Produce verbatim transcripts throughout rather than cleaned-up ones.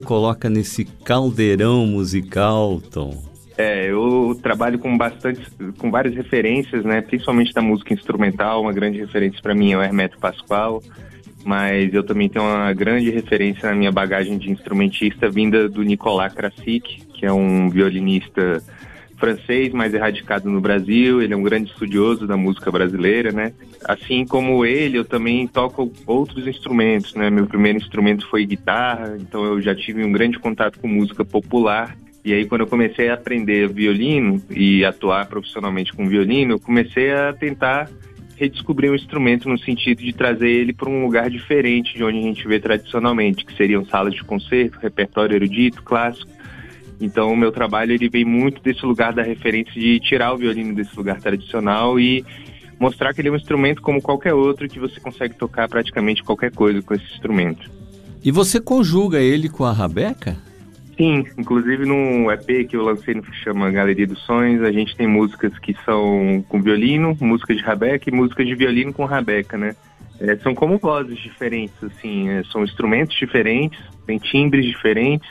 coloca nesse caldeirão musical, Tom? É, eu trabalho com bastante, com várias referências, né? Principalmente da música instrumental. Uma grande referência para mim é o Hermeto Pascoal, mas eu também tenho uma grande referência na minha bagagem de instrumentista vinda do Nicolas Krasik, que é um violinista francês, mas radicado no Brasil. Ele é um grande estudioso da música brasileira, né? Assim como ele, eu também toco outros instrumentos, né? Meu primeiro instrumento foi guitarra, então eu já tive um grande contato com música popular. E aí, quando eu comecei a aprender violino e atuar profissionalmente com violino, eu comecei a tentar redescobrir o instrumento no sentido de trazer ele para um lugar diferente de onde a gente vê tradicionalmente, que seriam salas de concerto, repertório erudito, clássico. Então, o meu trabalho ele vem muito desse lugar da referência de tirar o violino desse lugar tradicional e mostrar que ele é um instrumento como qualquer outro, que você consegue tocar praticamente qualquer coisa com esse instrumento. E você conjuga ele com a rabeca? Sim, inclusive no E P que eu lancei no que chama Galeria dos Sonhos, a gente tem músicas que são com violino, música de rabeca e música de violino com rabeca, né? É, são como vozes diferentes, assim, é, são instrumentos diferentes, tem timbres diferentes,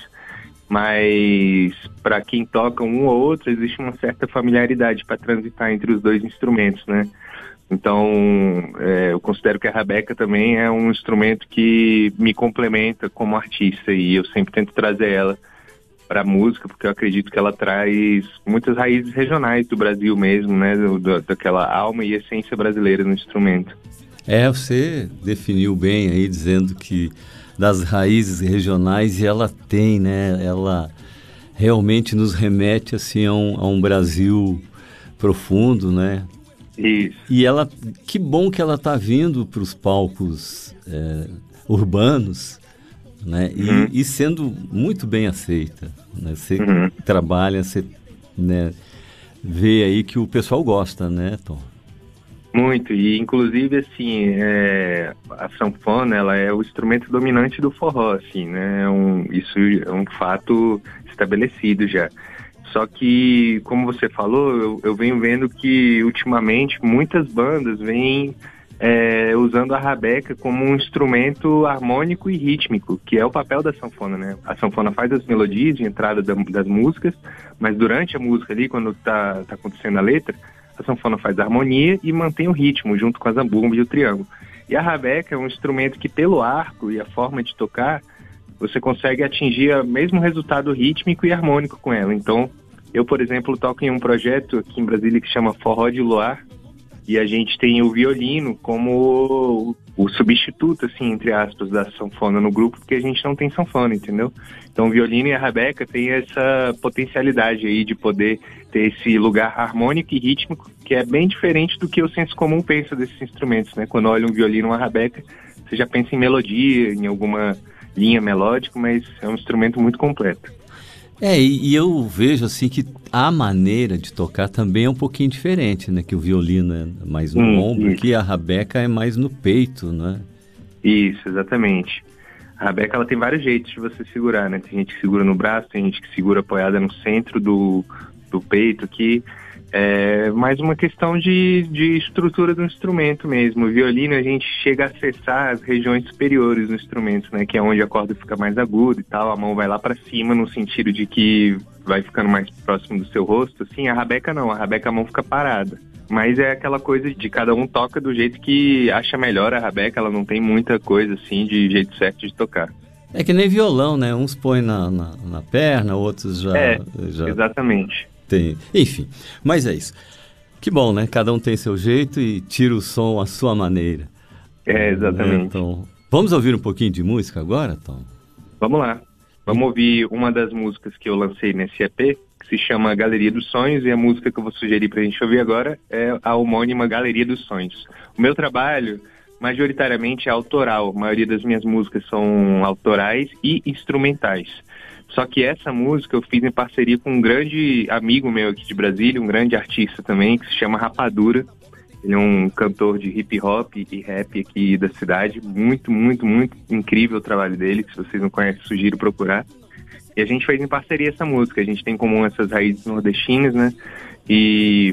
mas para quem toca um ou outro existe uma certa familiaridade para transitar entre os dois instrumentos, né? Então, é, eu considero que a rabeca também é um instrumento que me complementa como artista e eu sempre tento trazer ela para a música, porque eu acredito que ela traz muitas raízes regionais do Brasil mesmo, né? Do, do, daquela alma e essência brasileira no instrumento. É, você definiu bem aí, dizendo que das raízes regionais, e ela tem, né? Ela realmente nos remete assim a um, a um Brasil profundo, né? Isso. E ela, que bom que ela está vindo para os palcos é, urbanos, né? E, uhum. e sendo muito bem aceita, né? Você uhum. trabalha, você, né, vê aí que o pessoal gosta, né, Tom? Muito, e inclusive assim, é, a sanfona, ela é o instrumento dominante do forró, assim, né? É um, isso é um fato estabelecido já. Só que, como você falou, eu, eu venho vendo que ultimamente muitas bandas vêm é, usando a rabeca como um instrumento harmônico e rítmico, que é o papel da sanfona, né? A sanfona faz as melodias de entrada da, das músicas, mas durante a música ali, quando tá, tá acontecendo a letra, a sanfona faz a harmonia e mantém o ritmo junto com a zabumba e o triângulo. E a rabeca é um instrumento que, pelo arco e a forma de tocar, você consegue atingir o mesmo resultado rítmico e harmônico com ela. Então, eu, por exemplo, toco em um projeto aqui em Brasília que chama Forró de Luar, e a gente tem o violino como o substituto, assim, entre aspas, da sanfona no grupo, porque a gente não tem sanfona, entendeu? Então, o violino e a rabeca têm essa potencialidade aí de poder ter esse lugar harmônico e rítmico, que é bem diferente do que o senso comum pensa desses instrumentos, né? Quando olha um violino ou uma rabeca, você já pensa em melodia, em alguma linha melódica, mas é um instrumento muito completo. É, e, e eu vejo assim que a maneira de tocar também é um pouquinho diferente, né? Que o violino é mais no hum, ombro, isso. Que a rabeca é mais no peito, né? Isso, exatamente. A rabeca, ela tem vários jeitos de você segurar, né? Tem gente que segura no braço, tem gente que segura apoiada no centro do, do peito aqui. É mais uma questão de, de estrutura do instrumento mesmo. O violino, a gente chega a acessar as regiões superiores do instrumento, né? Que é onde a corda fica mais aguda e tal. A mão vai lá para cima no sentido de que vai ficando mais próximo do seu rosto. Assim, a rabeca não. A rabeca, a mão fica parada. Mas é aquela coisa de cada um toca do jeito que acha melhor a rabeca. Ela não tem muita coisa, assim, de jeito certo de tocar. É que nem violão, né? Uns põem na, na, na perna, outros já... É, já... exatamente. Tem. Enfim, mas é isso. Que bom, né? Cada um tem seu jeito e tira o som à sua maneira. É, exatamente. Então, vamos ouvir um pouquinho de música agora, Tom? Vamos lá. Vamos ouvir uma das músicas que eu lancei nesse E P, que se chama Galeria dos Sonhos, e a música que eu vou sugerir pra gente ouvir agora é a homônima Galeria dos Sonhos. O meu trabalho, majoritariamente, é autoral. A maioria das minhas músicas são autorais e instrumentais. Só que essa música eu fiz em parceria com um grande amigo meu aqui de Brasília, um grande artista também, que se chama Rapadura. Ele é um cantor de hip hop e rap aqui da cidade. Muito, muito, muito incrível o trabalho dele. Se vocês não conhecem, sugiro procurar. E a gente fez em parceria essa música. A gente tem em comum essas raízes nordestinas, né? E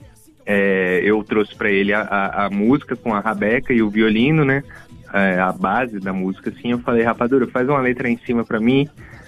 é, eu trouxe para ele a, a, a música com a rabeca e o violino, né? É, a base da música, assim. Eu falei, Rapadura, faz uma letra aí em cima para mim.